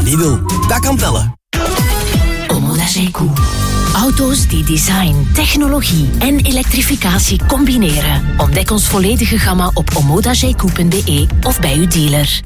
Lidl, dat kan tellen. Omoda J.Q. Auto's die design, technologie en elektrificatie combineren. Ontdek ons volledige gamma op omodajq.be of bij uw dealer.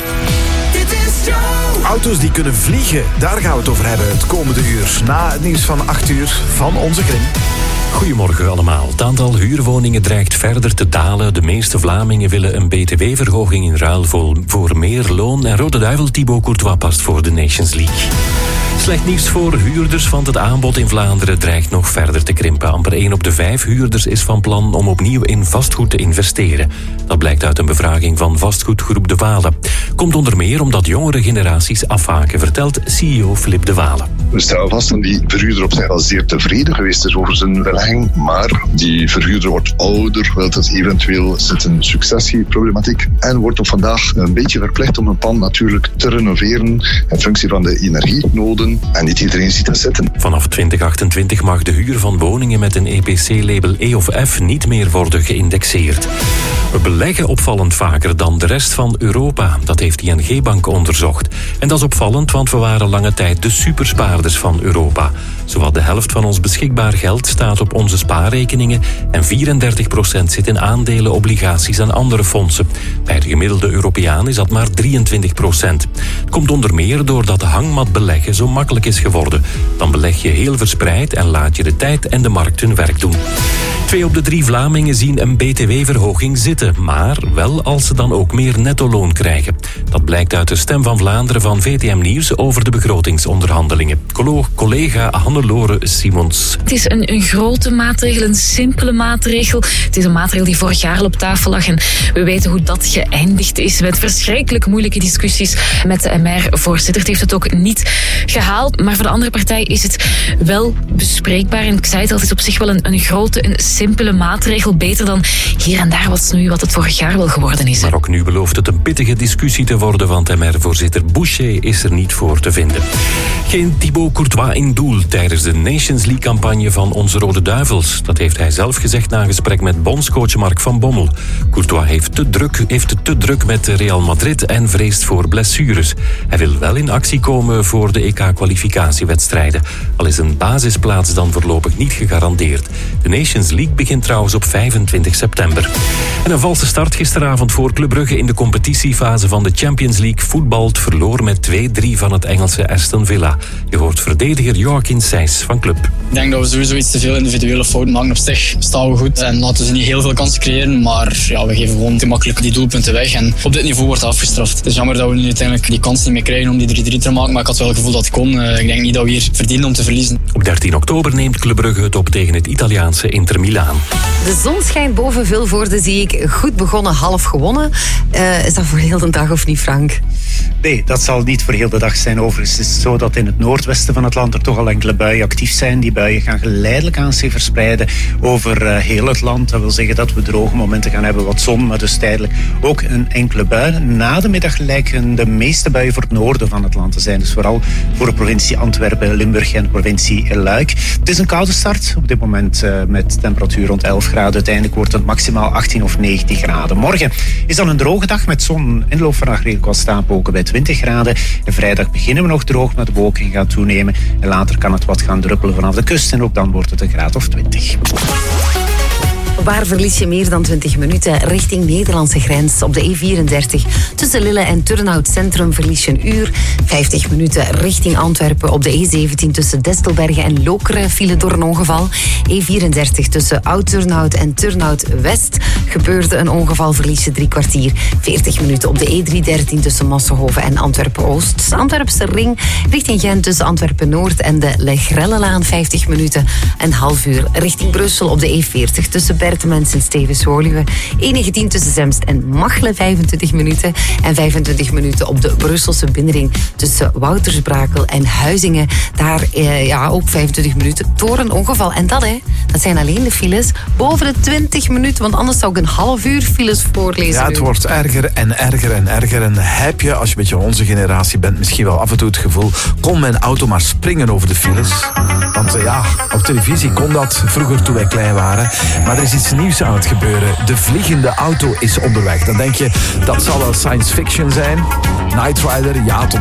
Auto's die kunnen vliegen, daar gaan we het over hebben het komende uur. Na het nieuws van 8 uur van onze Krim. Goedemorgen allemaal. Het aantal huurwoningen dreigt verder te dalen. De meeste Vlamingen willen een btw-verhoging in ruil voor meer loon. En Rode Duivel Thibaut Courtois past voor de Nations League. Slecht nieuws voor huurders, want het aanbod in Vlaanderen dreigt nog verder te krimpen. Amper 1 op de 5 huurders is van plan om opnieuw in vastgoed te investeren. Dat blijkt uit een bevraging van vastgoedgroep De Walen. Komt onder meer omdat jongere generaties afhaken, vertelt CEO Filip De Walen. We stellen vast dat die verhuurder op zich wel zeer tevreden geweest is over zijn belegging, maar die verhuurder wordt ouder, wil het eventueel zit een successieproblematiek en wordt op vandaag een beetje verplicht om een pand natuurlijk te renoveren in functie van de energienoden. En niet iedereen ziet dat zitten. Vanaf 2028 mag de huur van woningen met een EPC-label E of F niet meer worden geïndexeerd. We beleggen opvallend vaker dan de rest van Europa. Dat heeft ING-bank onderzocht. En dat is opvallend, want we waren lange tijd de superspaarders van Europa. Zowat de helft van ons beschikbaar geld staat op onze spaarrekeningen en 34% zit in aandelen, obligaties en andere fondsen. Bij de gemiddelde Europeaan is dat maar 23%. Het komt onder meer doordat de hangmat beleggen zo makkelijk is geworden. Dan beleg je heel verspreid en laat je de tijd en de markt hun werk doen. 2 op de 3 Vlamingen zien een btw-verhoging zitten, maar wel als ze dan ook meer nettoloon krijgen. Dat blijkt uit de Stem van Vlaanderen van VTM Nieuws over de begrotingsonderhandelingen. Collega Hannelore Simons. Het is een grote maatregel, een simpele maatregel. Het is een maatregel die vorig jaar al op tafel lag en we weten hoe dat geëindigd is met verschrikkelijk moeilijke discussies met de MR-voorzitter. Het heeft het ook niet gehaald, maar voor de andere partij is het wel bespreekbaar. En ik zei het al, het is op zich wel een grote, een simpele maatregel. Beter dan hier en daar wat snoei, wat het vorig jaar wel geworden is. Maar ook nu belooft het een pittige discussie te worden, want MR-voorzitter Boucher is er niet voor te vinden. Geen Thibaut Courtois in doel tijdens de Nations League-campagne van onze Rode Duivels. Dat heeft hij zelf gezegd na een gesprek met bondscoach Mark van Bommel. Courtois heeft het te druk met Real Madrid en vreest voor blessures. Hij wil wel in actie komen voor de EK-kwalificatiewedstrijden. Al is een basisplaats dan voorlopig niet gegarandeerd. De Nations League begint trouwens op 25 september. En een valse start gisteravond voor Club Brugge in de competitiefase van de Champions League. Voetbalt verloor met 2-3 van het Engelse Aston Villa. Je hoort verdediger Joachim Sijs van Club. Ik denk dat we sowieso iets te veel individuele fouten maken. Op zich staan we goed en laten ze niet heel veel kansen creëren, maar ja, we geven gewoon te makkelijk die doelpunten weg en op dit niveau wordt dat afgestraft. Het is jammer dat we nu uiteindelijk die kans niet meer krijgen om die 3-3 te maken, maar ik had wel het gevoel dat het kon. Ik denk niet dat we hier verdienen om te verliezen. Op 13 oktober neemt Club Brugge het op tegen het Italiaanse Inter Milaan. De zon schijnt boven Vilvoorde, zie ik. Goed begonnen, half gewonnen. Is dat voor heel de dag of niet, Frank? Nee, dat zal niet voor heel de dag zijn. Overigens is het zo dat in het noordwesten van het land er toch al enkele buien actief zijn. Die buien gaan geleidelijk aan zich verspreiden over heel het land. Dat wil zeggen dat we droge momenten gaan hebben, wat zon, maar dus tijdelijk ook een enkele bui. Na de middag lijken de meeste buien voor het noorden van het land te zijn. Dus vooral voor de provincie Antwerpen, Limburg en de provincie Luik. Het is een koude start op dit moment met temperatuur rond 11 graden. Uiteindelijk wordt het maximaal 18 of 19 graden. Morgen is dan een droge dag met zon. In de loop van de dag redelijk wat stapelwolken bij 20 graden. En vrijdag beginnen we nog droog, maar de bewolking gaat toenemen. En later kan het wat gaan druppelen vanaf de kust. En ook dan wordt het een graad of 20. Waar verlies je meer dan 20 minuten richting Nederlandse grens? Op de E34 tussen Lille en Turnhout Centrum verlies je een uur. 50 minuten richting Antwerpen. Op de E17 tussen Destelbergen en Lokeren file door een ongeval. E34 tussen Oud-Turnhout en Turnhout West gebeurde een ongeval, verlies je 3 kwartier. 40 minuten op de E313 tussen Massenhoven en Antwerpen-Oost. De Antwerpse ring richting Gent tussen Antwerpen-Noord en de Legrellelaan 50 minuten. Een half uur richting Brussel op de E40 tussen Bertemens en Stevens-Woluwe. E19 tussen Zemst en Machelen 25 minuten. En 25 minuten op de Brusselse binnenring tussen Woutersbrakel en Huizingen. Daar ook 25 minuten door een ongeval. En dat zijn alleen de files boven de 20 minuten. Want anders zou ik een half uur files voorlezen. Ja, het wordt erger en erger en erger. En heb je, als je een beetje onze generatie bent, misschien wel af en toe het gevoel, kon mijn auto maar springen over de files. Want op televisie kon dat vroeger toen wij klein waren. Maar er is iets nieuws aan het gebeuren. De vliegende auto is onderweg. Dan denk je, dat zal wel science fiction zijn. Knight Rider, ja, tot